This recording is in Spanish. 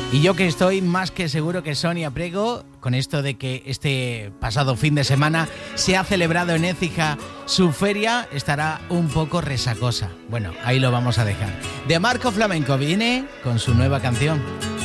Y yo que estoy más que seguro que Sonia Prego, con esto de que este pasado fin de semana se ha celebrado en Écija su feria, estará un poco resacosa. Bueno, ahí lo vamos a dejar. De Marco Flamenco viene con su nueva canción.